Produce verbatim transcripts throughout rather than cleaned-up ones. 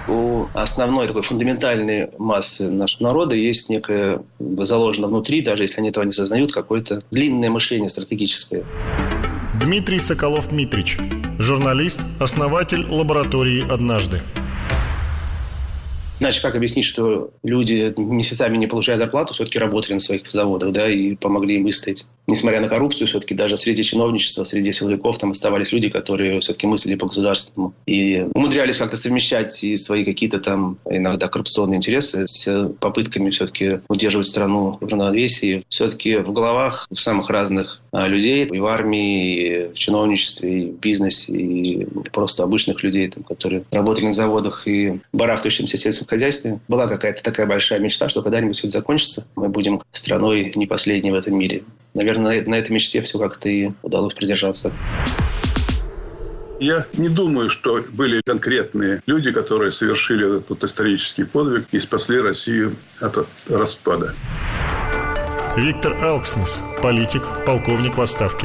У основной такой фундаментальной массы нашего народа есть некое заложено внутри, даже если они этого не сознают, какое-то длинное мышление стратегическое. Дмитрий Соколов-Митрич, журналист, основатель лаборатории «Однажды». Иначе как объяснить, что люди, месяцами не получая зарплату, все-таки работали на своих заводах, да, и помогли им выстоять. Несмотря на коррупцию, все-таки даже среди чиновничества, среди силовиков там оставались люди, которые все-таки мыслили по-государственному. И умудрялись как-то совмещать и свои какие-то там иногда коррупционные интересы с попытками все-таки удерживать страну в равновесии. Все-таки в головах у самых разных людей, и в армии, и в чиновничестве, и в бизнесе, и просто обычных людей, там, которые работали на заводах и барахтающимся сельском хозяйстве, была какая-то такая большая мечта, что когда-нибудь все это закончится, мы будем страной не последней в этом мире. Наверное, на этой мечте все как-то и удалось придержаться. Я не думаю, что были конкретные люди, которые совершили этот исторический подвиг и спасли Россию от распада. Виктор Элкснес, политик, полковник в отставке.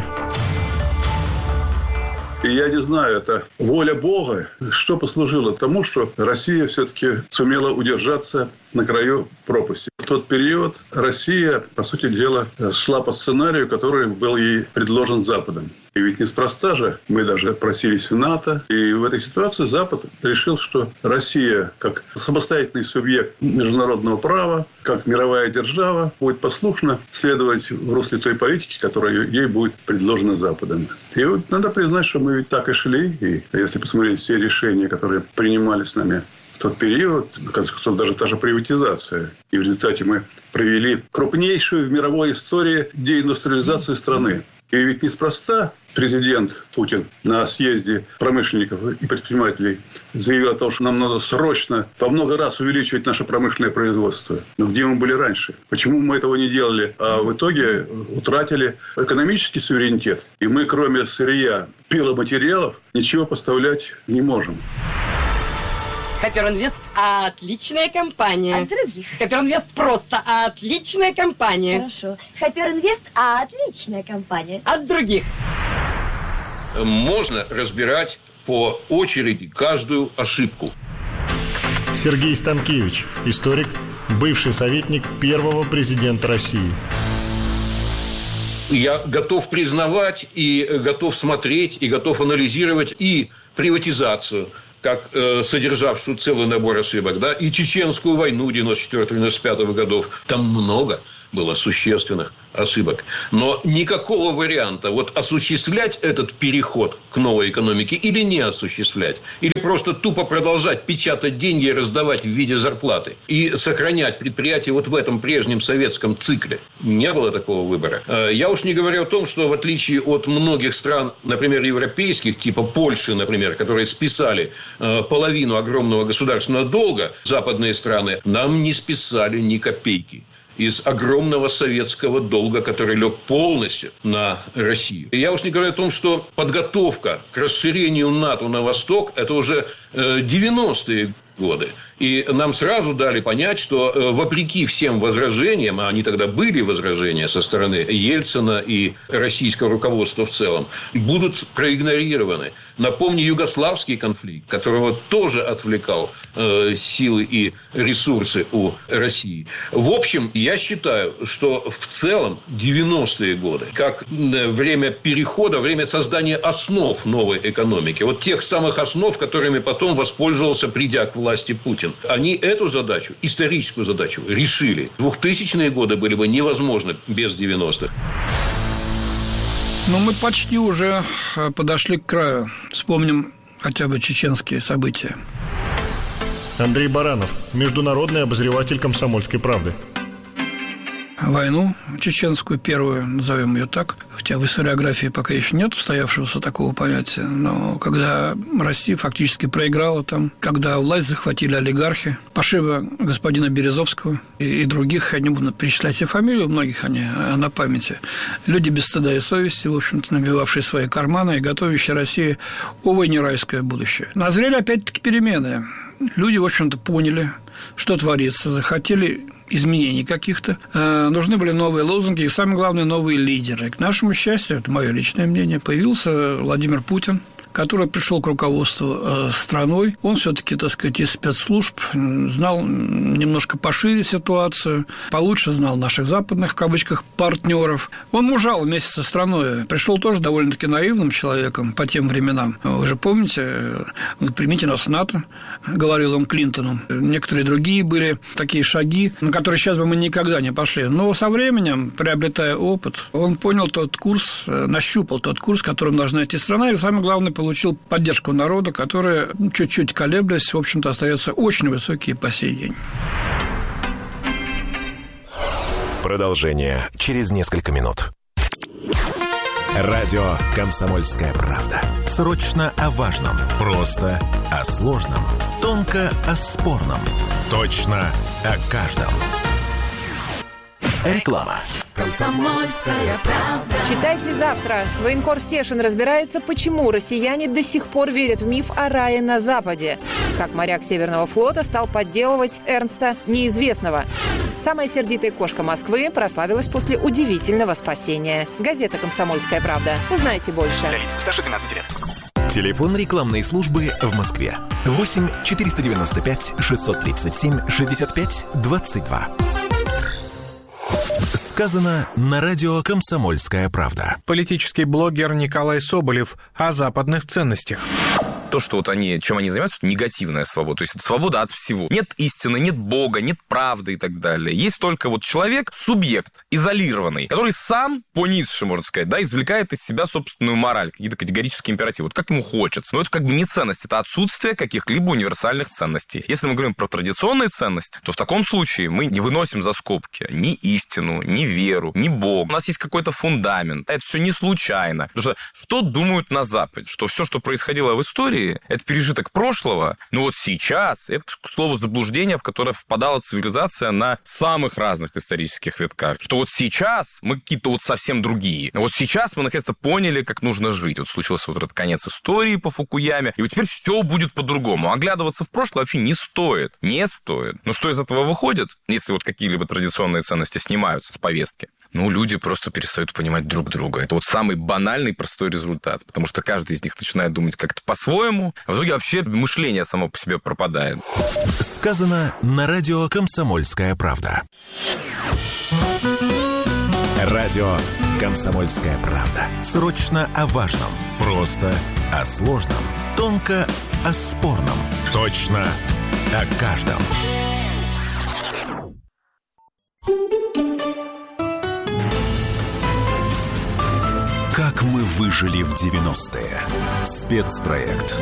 И я не знаю, это воля Бога, что послужило тому, что Россия все-таки сумела удержаться на краю пропасти. В тот период Россия, по сути дела, шла по сценарию, который был ей предложен Западом. И ведь неспроста же мы даже просились в НАТО. И в этой ситуации Запад решил, что Россия, как самостоятельный субъект международного права, как мировая держава, будет послушно следовать в русле той политики, которая ей будет предложена Западом. И вот надо признать, что мы ведь так и шли. И если посмотреть все решения, которые принимались нами в тот период, в конце концов, даже та же приватизация. И в результате мы провели крупнейшую в мировой истории деиндустриализацию страны. И ведь неспроста президент Путин на съезде промышленников и предпринимателей заявил о том, что нам надо срочно во много раз увеличивать наше промышленное производство. Но где мы были раньше? Почему мы этого не делали? А в итоге утратили экономический суверенитет. И мы, кроме сырья, пиломатериалов, ничего поставлять не можем. Хаперинвест – отличная компания. От других? Хаперинвест просто отличная компания. Хорошо. Хаперинвест – отличная компания. От других? Можно разбирать по очереди каждую ошибку. Сергей Станкевич, историк, бывший советник первого президента России. Я готов признавать и готов смотреть, и готов анализировать и приватизацию, как э, содержавшую целый набор ошибок, да, и Чеченскую войну девяносто четвёртого — девяносто пятого годов. Там много было существенных ошибок. Но никакого варианта вот осуществлять этот переход к новой экономике или не осуществлять, или просто тупо продолжать печатать деньги и раздавать в виде зарплаты, и сохранять предприятие вот в этом прежнем советском цикле. Не было такого выбора. Я уж не говорю о том, что в отличие от многих стран, например, европейских, типа Польши, например, которые списали половину огромного государственного долга, западные страны нам не списали ни копейки из огромного советского долга, который лег полностью на Россию. И я уж не говорю о том, что подготовка к расширению НАТО на восток – это уже девяностые годы. И нам сразу дали понять, что вопреки всем возражениям, а они тогда были возражения со стороны Ельцина и российского руководства в целом, будут проигнорированы. Напомню, югославский конфликт, которого тоже отвлекал э, силы и ресурсы у России. В общем, я считаю, что в целом девяностые годы, как время перехода, время создания основ новой экономики, вот тех самых основ, которыми потом воспользовался, придя к власти, Путин, они эту задачу, историческую задачу, решили. Двухтысячные годы были бы невозможны без девяностых. Ну, мы почти уже подошли к краю. Вспомним хотя бы чеченские события. Андрей Баранов, международный обозреватель «Комсомольской правды». Войну чеченскую, первую, назовем ее так, хотя в историографии пока еще нет устоявшегося такого понятия, но когда Россия фактически проиграла там, когда власть захватили олигархи, пошиба господина Березовского и, и других, я не буду перечислять все фамилии, у многих они на памяти, люди без стыда и совести, в общем-то, набивавшие свои карманы и готовящие России, увы, не райское будущее. Назрели опять-таки перемены. Люди, в общем-то, поняли, что творится, захотели изменений каких-то. Э, нужны были новые лозунги и, самое главное, новые лидеры. К нашему счастью, это мое личное мнение, появился Владимир Путин, который пришел к руководству страной. Он все-таки, так сказать, из спецслужб знал немножко пошире ситуацию, получше знал наших западных, в кавычках, партнеров. Он мужал вместе со страной. Пришел тоже довольно-таки наивным человеком по тем временам. Вы же помните, примите нас в НАТО, говорил он Клинтону. Некоторые другие были такие шаги, на которые сейчас бы мы никогда не пошли. Но со временем, приобретая опыт, он понял тот курс, нащупал тот курс, которым должна идти страна, и, самое главное, получил поддержку народа, которая, чуть-чуть колеблясь, в общем-то, остается очень высокой по сей день. Продолжение через несколько минут. Радио «Комсомольская правда». Срочно о важном, просто о сложном, тонко о спорном, точно о каждом. Реклама. «Комсомольская правда». Читайте завтра. Военкор Стешин разбирается, почему россияне до сих пор верят в миф о рае на Западе. Как моряк Северного флота стал подделывать Эрнста Неизвестного. Самая сердитая кошка Москвы прославилась после удивительного спасения. Газета «Комсомольская правда». Узнайте больше. Для лиц старше двенадцати лет. Телефон рекламной службы в Москве. восемь четыреста девяносто пять шестьсот тридцать семь шестьдесят пять двадцать два. Сказано на радио «Комсомольская правда». Политический блогер Николай Соболев о западных ценностях. То, что вот они, чем они занимаются, это негативная свобода. То есть это свобода от всего. Нет истины, нет Бога, нет правды и так далее. Есть только вот человек, субъект, изолированный, который сам, по Ницше, можно сказать, да, извлекает из себя собственную мораль, какие-то категорические императивы. Вот как ему хочется. Но это как бы не ценность, это отсутствие каких-либо универсальных ценностей. Если мы говорим про традиционные ценности, то в таком случае мы не выносим за скобки ни истину, ни веру, ни Бога. У нас есть какой-то фундамент. Это все не случайно. Потому что что думают на Западе? Что все, что происходило в истории, это пережиток прошлого, но вот сейчас это, к слову, заблуждение, в которое впадала цивилизация на самых разных исторических витках. Что вот сейчас мы какие-то вот совсем другие. Вот сейчас мы наконец-то поняли, как нужно жить. Вот случился вот этот конец истории по Фукуяме, и вот теперь все будет по-другому. Оглядываться в прошлое вообще не стоит. Не стоит. Но что из этого выходит, если вот какие-либо традиционные ценности снимаются с повестки? Ну, люди просто перестают понимать друг друга. Это вот самый банальный, простой результат. Потому что каждый из них начинает думать как-то по-своему, а в итоге вообще мышление само по себе пропадает. Сказано на радио «Комсомольская правда». Радио «Комсомольская правда». Срочно о важном, просто о сложном, тонко о спорном, точно о каждом. Как мы выжили в девяностые. Спецпроект.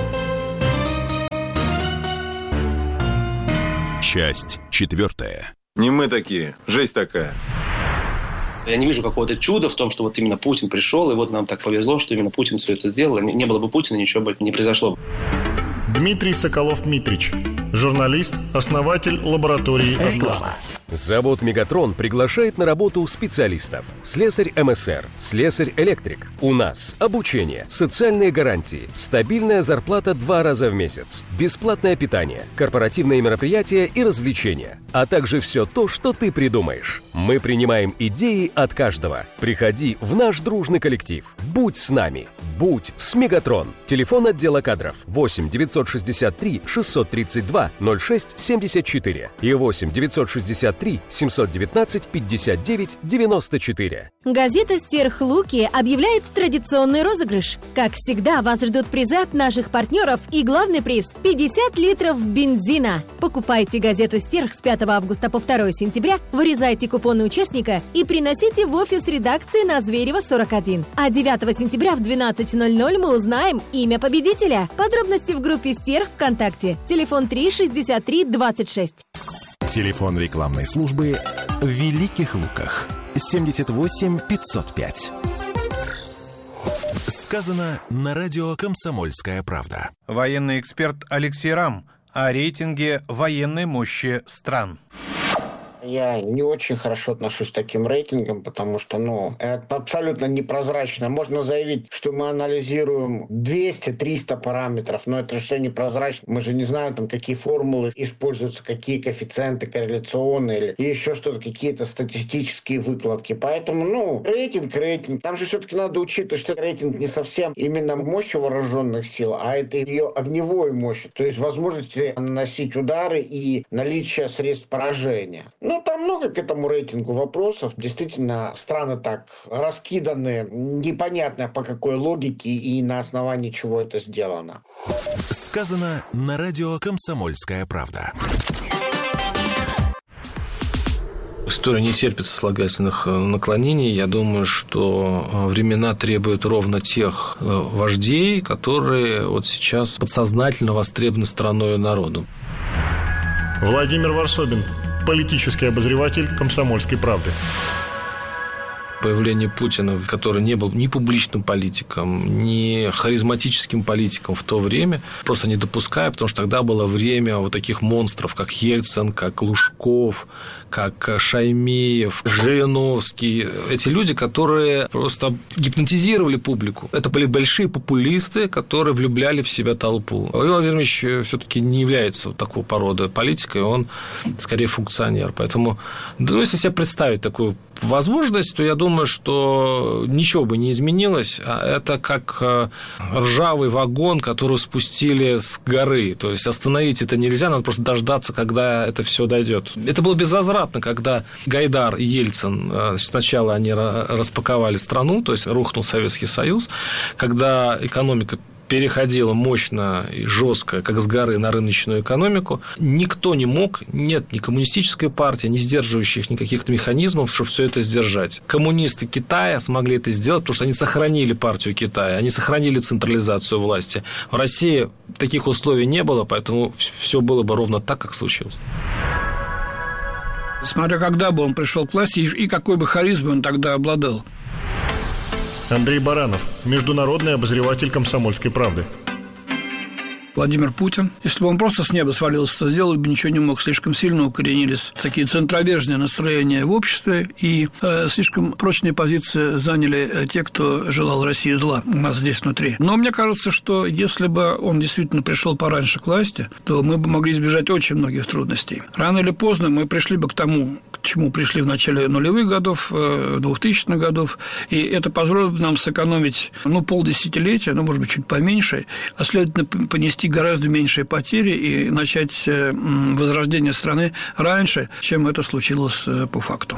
Часть четвертая. Не мы такие, жесть такая. Я не вижу какого-то чуда в том, что вот именно Путин пришел, и вот нам так повезло, что именно Путин все это сделал. Не было бы Путина, ничего бы не произошло. Дмитрий Соколов-Митрич, журналист, основатель лаборатории «Реклама». Завод «Мегатрон» приглашает на работу специалистов. Слесарь эм эс эр, слесарь-электрик. У нас обучение, социальные гарантии, стабильная зарплата два раза в месяц, бесплатное питание, корпоративные мероприятия и развлечения, а также все то, что ты придумаешь. Мы принимаем идеи от каждого. Приходи в наш дружный коллектив. Будь с нами. Будь с «Мегатрон». Телефон отдела кадров восемь девятьсот шестьдесят три шестьсот тридцать два ноль шесть семьдесят четыре и восемь девятьсот шестьдесят три семьсот девятнадцать пятьдесят девять девяносто четыре. Газета «Стерх Луки» объявляет традиционный розыгрыш. Как всегда, вас ждут призы от наших партнеров и главный приз – пятьдесят литров бензина. Покупайте газету «Стерх» с пятого августа по второе сентября, вырезайте купоны участника и приносите в офис редакции на Зверева сорок один. А девятого сентября в двенадцать ноль ноль мы узнаем имя победителя. Подробности в группе «Стерх» ВКонтакте. Телефон три шестьдесят три двадцать шесть. Телефон рекламной службы в Великих Луках. семьдесят восемь пятьсот пять. Сказано на радио «Комсомольская правда». Военный эксперт Алексей Рам о рейтинге военной мощи стран. Я не очень хорошо отношусь к таким рейтингам, потому что, ну, это абсолютно непрозрачно. Можно заявить, что мы анализируем двести-триста параметров, но это же все непрозрачно. Мы же не знаем, там, какие формулы используются, какие коэффициенты корреляционные или еще что-то, какие-то статистические выкладки. Поэтому, ну, рейтинг, рейтинг. Там же все-таки надо учитывать, что рейтинг не совсем именно мощь вооруженных сил, а это ее огневой мощь, то есть возможности наносить удары и наличие средств поражения. Ну, там много к этому рейтингу вопросов. Действительно, страны так раскиданы, непонятно по какой логике и на основании чего это сделано. Сказано на радио «Комсомольская правда». История не терпит сослагательных наклонений. Я думаю, что времена требуют ровно тех вождей, которые вот сейчас подсознательно востребованы страной и народом. Владимир Варсобин, политический обозреватель «Комсомольской правды». Появление Путина, который не был ни публичным политиком, ни харизматическим политиком в то время, просто не допускаю, потому что тогда было время вот таких монстров, как Ельцин, как Лужков, как Шаймеев, Жириновский. Эти люди, которые просто гипнотизировали публику. Это были большие популисты, которые влюбляли в себя толпу. Владимир Владимирович все-таки не является вот такой породы политикой, он скорее функционер. Поэтому, ну, если себе представить такую возможность, то я думаю, что ничего бы не изменилось. Это как ржавый вагон, который спустили с горы. То есть остановить это нельзя, надо просто дождаться, когда это все дойдет. Это было безвозвратно, когда Гайдар и Ельцин сначала они распаковали страну, то есть рухнул Советский Союз, когда экономика переходила мощно и жестко, как с горы, на рыночную экономику, никто не мог, нет ни коммунистической партии, ни сдерживающих никаких механизмов, чтобы все это сдержать. Коммунисты Китая смогли это сделать, потому что они сохранили партию Китая, они сохранили централизацию власти. В России таких условий не было, поэтому все было бы ровно так, как случилось. Смотря когда бы он пришел к власти и какой бы харизмой он тогда обладал. Андрей Баранов, международный обозреватель «Комсомольской правды». Владимир Путин. Если бы он просто с неба свалился, то сделать бы ничего не мог. Слишком сильно укоренились такие центробежные настроения в обществе, и э, слишком прочные позиции заняли те, кто желал России зла у нас здесь внутри. Но мне кажется, что если бы он действительно пришел пораньше к власти, то мы бы могли избежать очень многих трудностей. Рано или поздно мы пришли бы к тому, к чему пришли в начале нулевых годов, двухтысячных годов, и это позволило бы нам сэкономить, ну, полдесятилетия, ну, может быть, чуть поменьше, а следовательно, понести гораздо меньшие потери и начать возрождение страны раньше, чем это случилось по факту.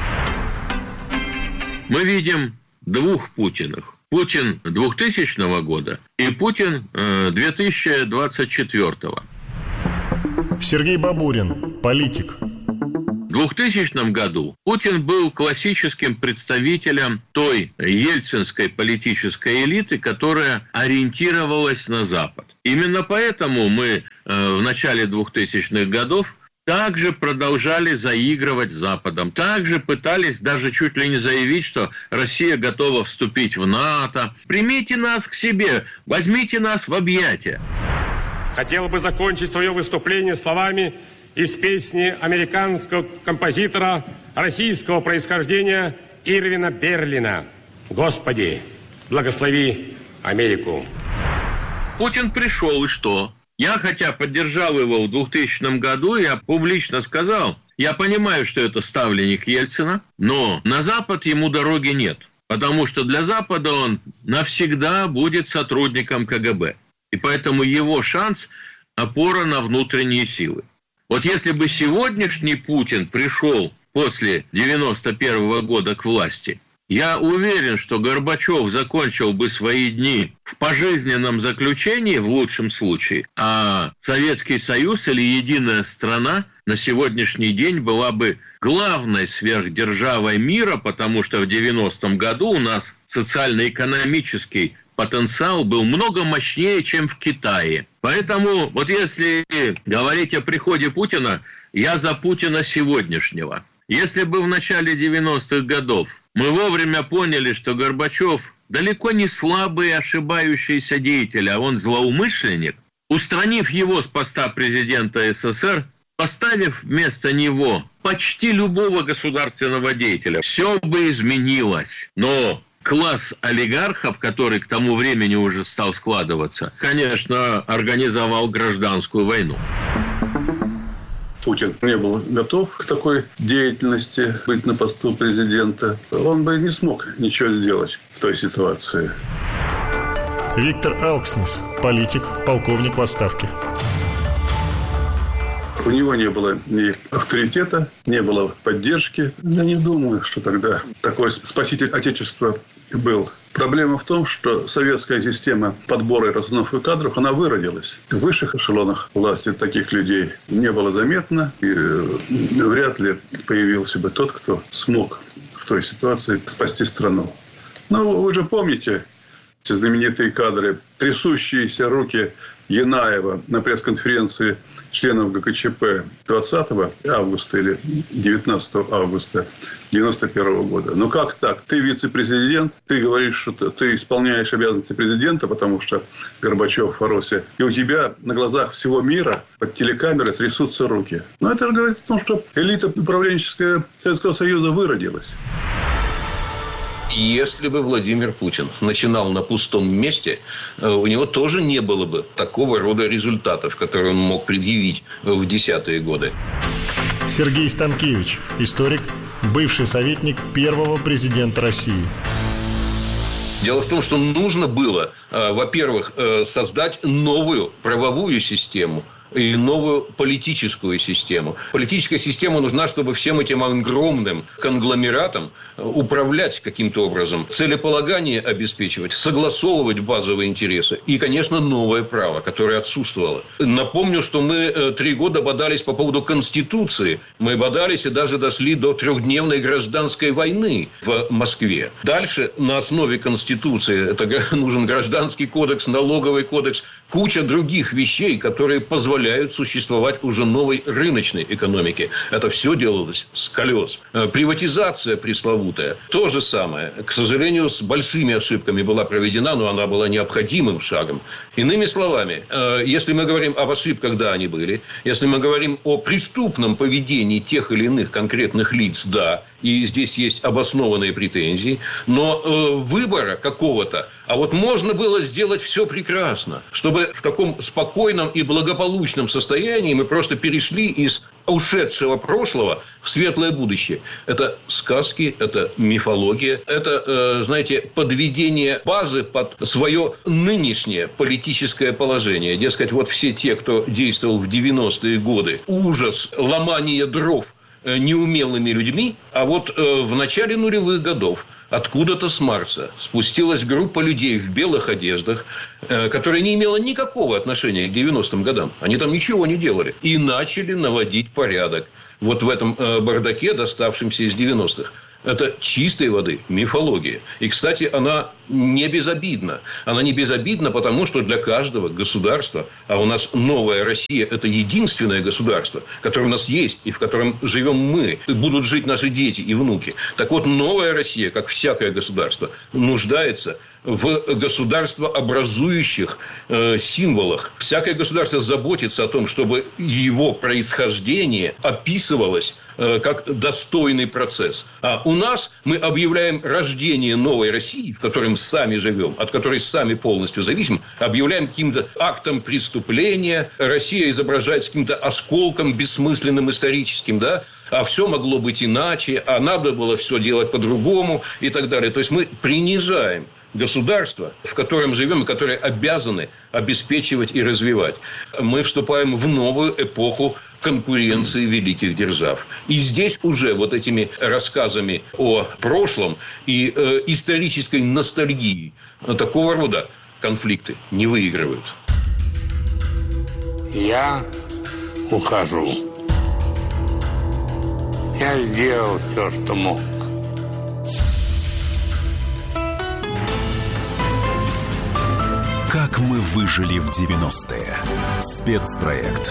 Мы видим двух Путиных. Путин двухтысячного года и Путин две тысячи двадцать четвёртого. Сергей Бабурин, политик. В двухтысячном году Путин был классическим представителем той ельцинской политической элиты, которая ориентировалась на Запад. Именно поэтому мы в начале двухтысячных годов также продолжали заигрывать с Западом. Также пытались даже чуть ли не заявить, что Россия готова вступить в НАТО. Примите нас к себе, возьмите нас в объятия. Хотел бы закончить свое выступление словами из песни американского композитора российского происхождения Ирвина Берлина. «Господи, благослови Америку». Путин пришел, и что? Я, хотя поддержал его в двухтысячном году, я публично сказал, я понимаю, что это ставленник Ельцина, но на Запад ему дороги нет, потому что для Запада он навсегда будет сотрудником ка гэ бэ. И поэтому его шанс – опора на внутренние силы. Вот если бы сегодняшний Путин пришел после девяносто первого года к власти, я уверен, что Горбачев закончил бы свои дни в пожизненном заключении, в лучшем случае, а Советский Союз или единая страна на сегодняшний день была бы главной сверхдержавой мира, потому что в девяностом году у нас социально-экономический потенциал был много мощнее, чем в Китае. Поэтому вот если говорить о приходе Путина, я за Путина сегодняшнего. Если бы в начале девяностых годов мы вовремя поняли, что Горбачев далеко не слабый ошибающийся деятель, а он злоумышленник, устранив его с поста президента эс эс эс эр, Поставив вместо него почти любого государственного деятеля, все бы изменилось. Но класс олигархов, который к тому времени уже стал складываться, конечно, организовал гражданскую войну. Путин не был готов к такой деятельности, быть на посту президента. Он бы не смог ничего сделать в той ситуации. Виктор Алкснес, политик, полковник в отставке. У него не было ни авторитета, не было поддержки. Я не думаю, что тогда такой спаситель Отечества был. Проблема в том, что советская система подбора и расстановки кадров, она выродилась. В высших эшелонах власти таких людей не было заметно. И вряд ли появился бы тот, кто смог в той ситуации спасти страну. Ну, вы же помните эти знаменитые кадры, трясущиеся руки Янаева на пресс-конференции членов ГКЧП двадцатого августа или девятнадцатого августа девяносто первого года. Ну как так? Ты вице-президент, ты говоришь, что ты исполняешь обязанности президента, потому что Горбачев в Форосе, и у тебя на глазах всего мира под телекамерой трясутся руки. Ну это же говорит о том, что элита управленческая Советского Союза выродилась. Если бы Владимир Путин начинал на пустом месте, у него тоже не было бы такого рода результатов, которые он мог предъявить в десятые годы. Сергей Станкевич, историк, бывший советник первого президента России. Дело в том, что нужно было, во-первых, создать новую правовую систему и новую политическую систему. Политическая система нужна, чтобы всем этим огромным конгломератом управлять каким-то образом, целеполагание обеспечивать, согласовывать базовые интересы и, конечно, новое право, которое отсутствовало. Напомню, что мы три года бодались по поводу Конституции. Мы бодались и даже дошли до трехдневной гражданской войны в Москве. Дальше на основе Конституции это нужен гражданский кодекс, налоговый кодекс, куча других вещей, которые позволяют существовать уже новой рыночной экономике. Это все делалось с колес. Приватизация пресловутая. То же самое. К сожалению, с большими ошибками была проведена, но она была необходимым шагом. Иными словами, если мы говорим об ошибках, да, они были. Если мы говорим о преступном поведении тех или иных конкретных лиц, да, и здесь есть обоснованные претензии, но выбора какого-то, а вот можно было сделать все прекрасно, чтобы в таком спокойном и благополучном состоянии мы просто перешли из ушедшего прошлого в светлое будущее. Это сказки, это мифология, это, знаете, подведение базы под свое нынешнее политическое положение. Дескать, вот все те, кто действовал в девяностые годы, ужас, ломание дров неумелыми людьми, а вот в начале нулевых годов откуда-то с Марса спустилась группа людей в белых одеждах, которая не имела никакого отношения к девяностым годам. Они там ничего не делали. И начали наводить порядок. Вот в этом бардаке, доставшемся из девяностых. Это чистой воды мифология. И, кстати, она не безобидна. Она не безобидна, потому что для каждого государства, а у нас новая Россия – это единственное государство, которое у нас есть и в котором живем мы, и будут жить наши дети и внуки. Так вот, новая Россия, как всякое государство, нуждается в государствообразующих э, символах. Всякое государство заботится о том, чтобы его происхождение описывалось э, как достойный процесс. А у нас мы объявляем рождение новой России, в которой мы сами живем, от которой сами полностью зависим, объявляем каким-то актом преступления. Россия изображается каким-то осколком бессмысленным историческим, да? А все могло быть иначе, а надо было все делать по-другому и так далее. То есть мы принижаем государство, в котором живем и которое обязаны обеспечивать и развивать. Мы вступаем в новую эпоху конкуренции великих держав. И здесь уже вот этими рассказами о прошлом и э, исторической ностальгии такого рода конфликты не выигрывают. Я ухожу. Я сделал все, что мог. Как мы выжили в девяностые. Спецпроект.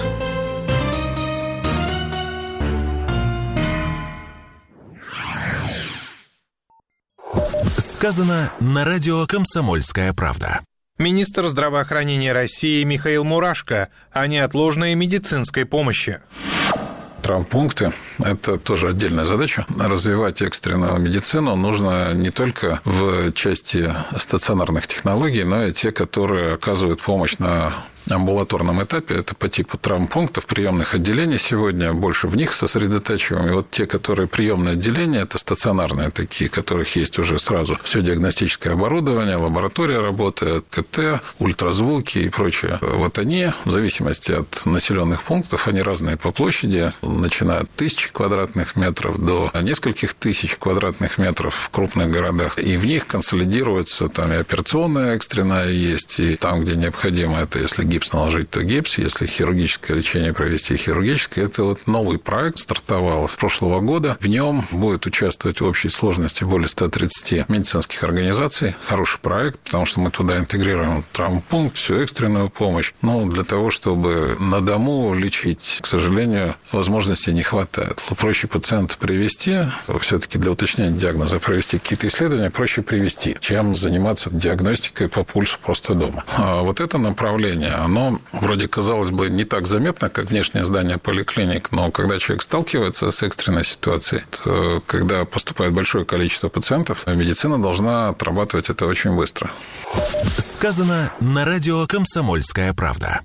Сказано на радио «Комсомольская правда». Министр здравоохранения России Михаил Мурашко о неотложной медицинской помощи. травмпункты – это тоже отдельная задача. Развивать экстренную медицину нужно не только в части стационарных технологий, но и те, которые оказывают помощь на амбулаторном этапе. Это по типу травмпунктов, приемных отделений сегодня. Больше в них сосредотачиваем. И вот те, которые приемные отделения, это стационарные такие, которых есть уже сразу все диагностическое оборудование, лаборатория работает, КТ, ультразвуки и прочее. Вот они, в зависимости от населенных пунктов, они разные по площади, начиная от тысячи квадратных метров до нескольких тысяч квадратных метров в крупных городах. И в них консолидируется там и операционная экстренная есть, и там, где необходимо, это если гипс наложить, то гипс. Если хирургическое лечение провести, хирургическое. Это вот новый проект стартовал с прошлого года. В нем будет участвовать в общей сложности более ста тридцати медицинских организаций. Хороший проект, потому что мы туда интегрируем травмпункт, всю экстренную помощь. Но для того, чтобы на дому лечить, к сожалению, возможностей не хватает. Проще пациента привести, все-таки для уточнения диагноза провести какие-то исследования, проще привести, чем заниматься диагностикой по пульсу просто дома. А вот это направление, оно вроде, казалось бы, не так заметно, как внешнее здание поликлиник, но когда человек сталкивается с экстренной ситуацией, то когда поступает большое количество пациентов, медицина должна отрабатывать это очень быстро. Сказано на радио «Комсомольская правда».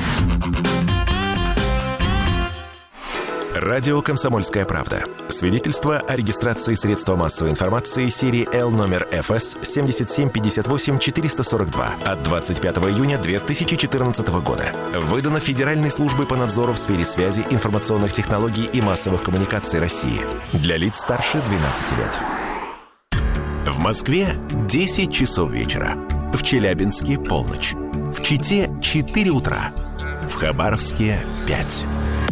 Радио «Комсомольская правда». Свидетельство о регистрации средства массовой информации серии Л номер эф эс семь семь пять восемь четыре сорок два от двадцать пятого июня две тысячи четырнадцатого года. Выдано Федеральной службой по надзору в сфере связи, информационных технологий и массовых коммуникаций России. Для лиц старше двенадцати лет. В Москве десять часов вечера. В Челябинске полночь. В Чите четыре утра. В Хабаровске пять.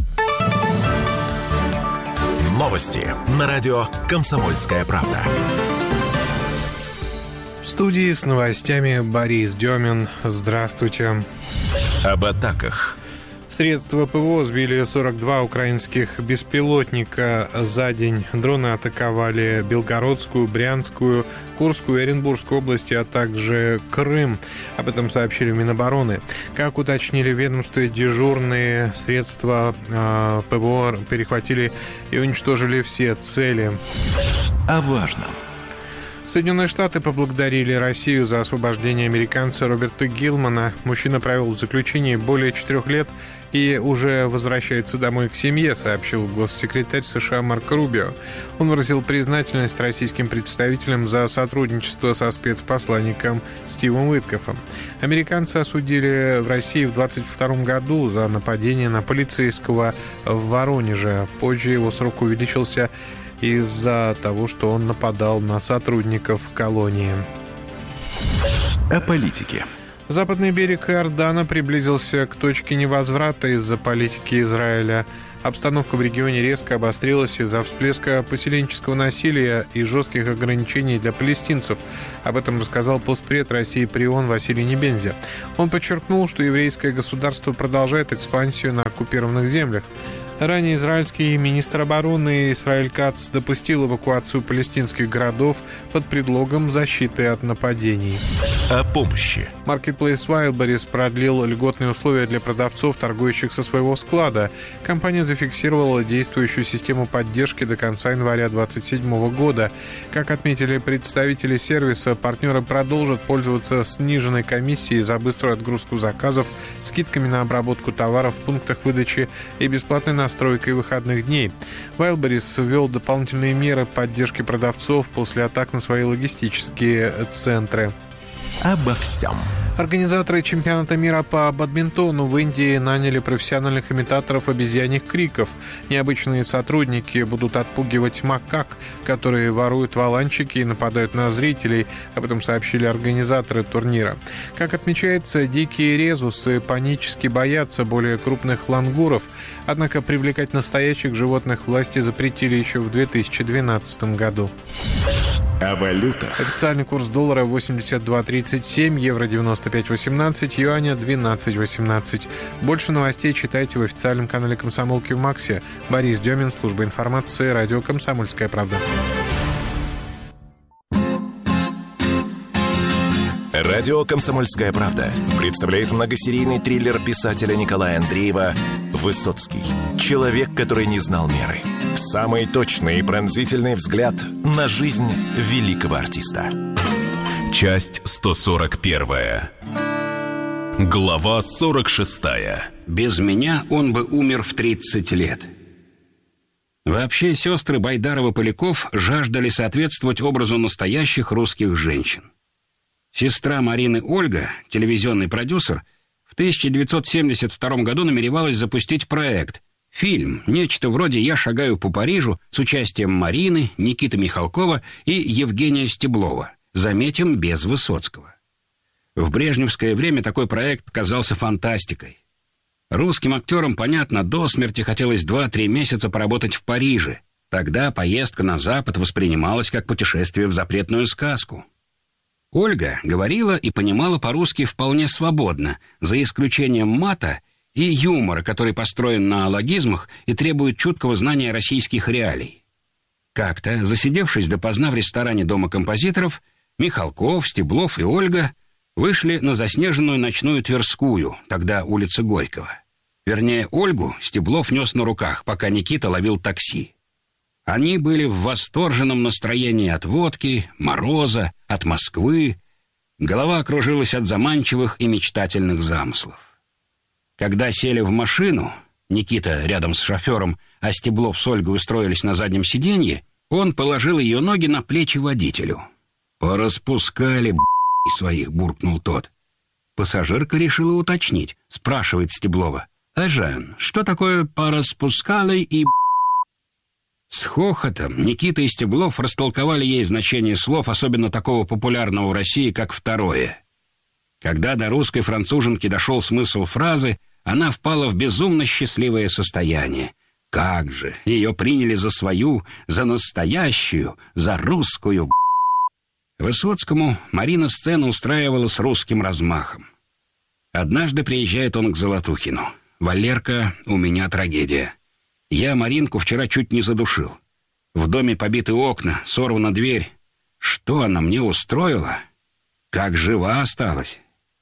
Новости на радио «Комсомольская правда». В студии с новостями Борис Демин. Здравствуйте. Об атаках. Средства ПВО сбили сорок два украинских беспилотника за день. Дроны атаковали Белгородскую, Брянскую, Курскую и Оренбургскую области, а также Крым. Об этом сообщили в Минобороны. Как уточнили в ведомстве, дежурные средства э, ПВО перехватили и уничтожили все цели. О важном. Соединенные Штаты поблагодарили Россию за освобождение американца Роберта Гилмана. Мужчина провел в заключении более четырех лет и уже возвращается домой к семье, сообщил госсекретарь США Марко Рубио. Он выразил признательность российским представителям за сотрудничество со спецпосланником Стивом Уиткоффом. Американца осудили в России в двадцать втором году за нападение на полицейского в Воронеже. Позже его срок увеличился из-за того, что он нападал на сотрудников колонии. О политике. Западный берег Иордана приблизился к точке невозврата из-за политики Израиля. Обстановка в регионе резко обострилась из-за всплеска поселенческого насилия и жестких ограничений для палестинцев. Об этом рассказал постпред России при ООН Василий Небензя. Он подчеркнул, что еврейское государство продолжает экспансию на оккупированных землях. Ранее израильский министр обороны Исраэль Кац допустил эвакуацию палестинских городов под предлогом защиты от нападений. О помощи. Marketplace Wildberries продлил льготные условия для продавцов, торгующих со своего склада. Компания зафиксировала действующую систему поддержки до конца января две тысячи двадцать седьмого года. Как отметили представители сервиса, партнеры продолжат пользоваться сниженной комиссией за быструю отгрузку заказов, скидками на обработку товаров в пунктах выдачи и бесплатной настройкой выходных дней. Wildberries ввел дополнительные меры поддержки продавцов после атак на свои логистические центры. Обо всем. Организаторы чемпионата мира по бадминтону в Индии наняли профессиональных имитаторов обезьяньих криков. Необычные сотрудники будут отпугивать макак, которые воруют валанчики и нападают на зрителей. Об этом сообщили организаторы турнира. Как отмечается, дикие резусы панически боятся более крупных лангуров. Однако привлекать настоящих животных власти запретили еще в две тысячи двенадцатом году. О валютах. Официальный курс доллара восемьдесят два тридцать семь, евро девяносто пять восемнадцать, юаня двенадцать восемнадцать. Больше новостей читайте в официальном канале «Комсомолки» в Максе. Борис Демин, служба информации, радио «Комсомольская правда». Радио «Комсомольская правда» представляет многосерийный триллер писателя Николая Андреева Высоцкий. Человек, который не знал меры. Самый точный и пронзительный взгляд на жизнь великого артиста. Часть сто сорок первая. Глава сорок шестая. Без меня он бы умер в тридцать лет. Вообще, сестры Байдарова-Поляков жаждали соответствовать образу настоящих русских женщин. Сестра Марины Ольга, телевизионный продюсер, в тысяча девятьсот семьдесят втором году намеревалась запустить проект, фильм, нечто вроде «Я шагаю по Парижу» с участием Марины, Никиты Михалкова и Евгения Стеблова, заметим, без Высоцкого. В брежневское время такой проект казался фантастикой. Русским актерам, понятно, до смерти хотелось два-три месяца поработать в Париже. Тогда поездка на Запад воспринималась как путешествие в запретную сказку. Ольга говорила и понимала по-русски вполне свободно, за исключением мата и юмора, который построен на аллогизмах и требует чуткого знания российских реалий. Как-то, засидевшись допоздна в ресторане Дома композиторов, Михалков, Стеблов и Ольга вышли на заснеженную ночную Тверскую, тогда улица Горького. Вернее, Ольгу Стеблов нес на руках, пока Никита ловил такси. Они были в восторженном настроении от водки, мороза, от Москвы. Голова окружилась от заманчивых и мечтательных замыслов. Когда сели в машину, Никита рядом с шофером, а Стеблов с Ольгой устроились на заднем сиденье, он положил ее ноги на плечи водителю. «Пораспускали, б***ь, своих», — буркнул тот. Пассажирка решила уточнить, спрашивает Стеблова: «А, Жан, что такое пораспускали и б***?» С хохотом Никита и Стеблов растолковали ей значение слов, особенно такого популярного в России, как «второе». Когда до русской француженки дошел смысл фразы, она впала в безумно счастливое состояние. Как же! Ее приняли за свою, за настоящую, за русскую б***. Высоцкому Марина сцену устраивала с русским размахом. Однажды приезжает он к Золотухину. «Валерка, у меня трагедия. Я Маринку вчера чуть не задушил. В доме побиты окна, сорвана дверь. Что она мне устроила? Как жива осталась?»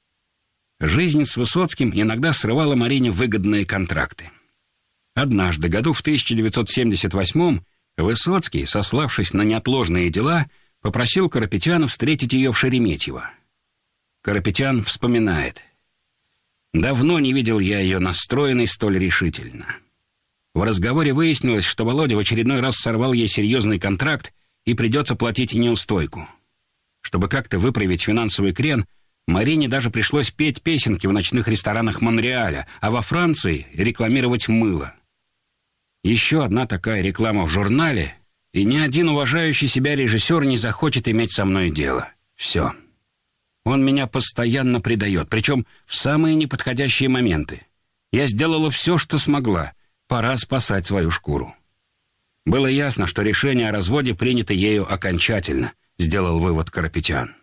Жизнь с Высоцким иногда срывала Марине выгодные контракты. Однажды, году в тысяча девятьсот семьдесят восьмом, Высоцкий, сославшись на неотложные дела, попросил Карапетяна встретить ее в Шереметьево. Карапетян вспоминает: «Давно не видел я ее настроенной столь решительно». В разговоре выяснилось, что Володя в очередной раз сорвал ей серьезный контракт и придется платить неустойку. Чтобы как-то выправить финансовый крен, Марине даже пришлось петь песенки в ночных ресторанах Монреаля, а во Франции рекламировать мыло. Еще одна такая реклама в журнале, и ни один уважающий себя режиссер не захочет иметь со мной дело. Все. Он меня постоянно предает, причем в самые неподходящие моменты. Я сделала все, что смогла. Пора спасать свою шкуру. Было ясно, что решение о разводе принято ею окончательно, сделал вывод Карапетян.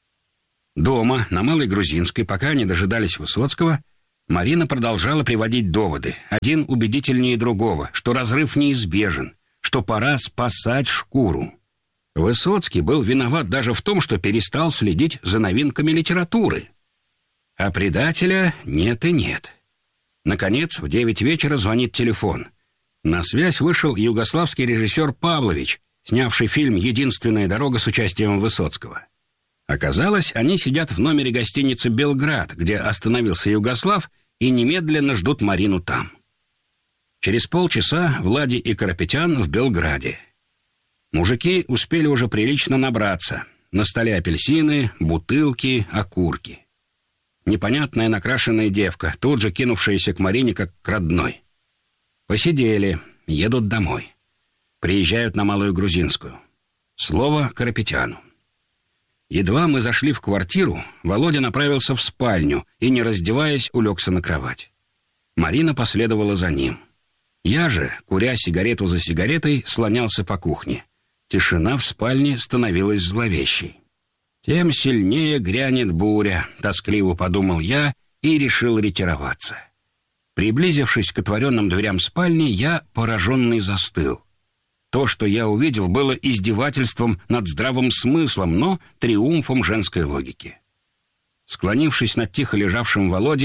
Дома, на Малой Грузинской, пока они дожидались Высоцкого, Марина продолжала приводить доводы, один убедительнее другого, что разрыв неизбежен, что пора спасать шкуру. Высоцкий был виноват даже в том, что перестал следить за новинками литературы. А предателя нет и нет. Наконец, в девять вечера звонит телефон. На связь вышел югославский режиссер Павлович, снявший фильм «Единственная дорога» с участием Высоцкого. Оказалось, они сидят в номере гостиницы «Белград», где остановился Югослав, и немедленно ждут Марину там. Через полчаса Влади и Карапетян в Белграде. Мужики успели уже прилично набраться. На столе апельсины, бутылки, окурки. Непонятная накрашенная девка, тут же кинувшаяся к Марине как к родной. Посидели, едут домой. Приезжают на Малую Грузинскую. Слово Карапетяну. Едва мы зашли в квартиру, Володя направился в спальню и, не раздеваясь, улегся на кровать. Марина последовала за ним. Я же, куря сигарету за сигаретой, слонялся по кухне. Тишина в спальне становилась зловещей. «Тем сильнее грянет буря», — тоскливо подумал я и решил ретироваться. Приблизившись к отворенным дверям спальни, я, пораженный, застыл. То, что я увидел, было издевательством над здравым смыслом, но триумфом женской логики. Склонившись над тихо лежавшим Володей,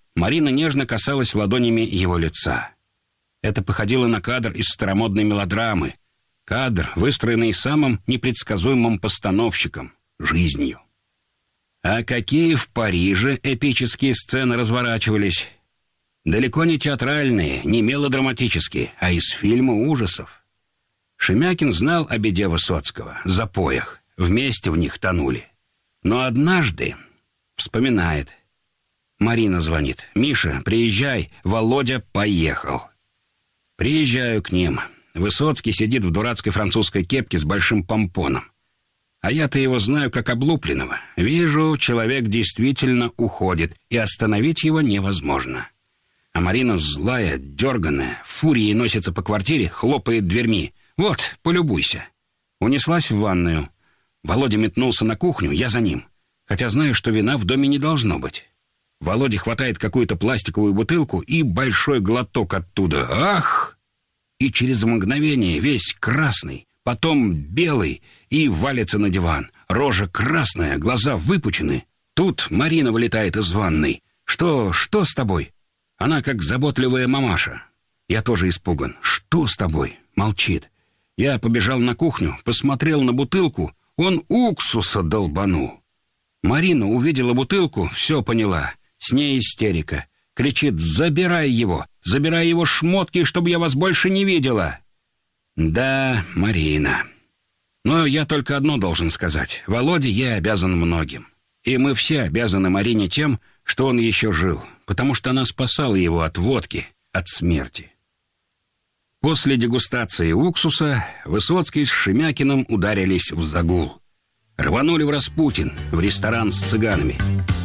Марина нежно касалась ладонями его лица. Это походило на кадр из старомодной мелодрамы. Кадр, выстроенный самым непредсказуемым постановщиком – жизнью. А какие в Париже эпические сцены разворачивались? Далеко не театральные, не мелодраматические, а из фильма ужасов. Шемякин знал о беде Высоцкого, запоях, вместе в них тонули. Но однажды, вспоминает, Марина звонит: «Миша, приезжай, Володя поехал». Приезжаю к ним. Высоцкий сидит в дурацкой французской кепке с большим помпоном. А я-то его знаю как облупленного. Вижу, человек действительно уходит, и остановить его невозможно. А Марина злая, дерганая, фурией носится по квартире, хлопает дверьми. «Вот, полюбуйся». Унеслась в ванную. Володя метнулся на кухню, я за ним. Хотя знаю, что вина в доме не должно быть. Володя хватает какую-то пластиковую бутылку и большой глоток оттуда. Ах! И через мгновение весь красный, потом белый, и валится на диван. Рожа красная, глаза выпучены. Тут Марина вылетает из ванной. «Что, что с тобой?» Она как заботливая мамаша. Я тоже испуган. «Что с тобой?» Молчит. Я побежал на кухню, посмотрел на бутылку. Он уксуса долбанул. Марина увидела бутылку, все поняла. С ней истерика. Кричит: «Забирай его! Забирай его шмотки, чтобы я вас больше не видела!» Да, Марина. Но я только одно должен сказать. Володе я обязан многим. И мы все обязаны Марине тем, что он еще жил, потому что она спасала его от водки, от смерти. После дегустации уксуса Высоцкий с Шемякиным ударились в загул. Рванули в Распутин, в ресторан с цыганами.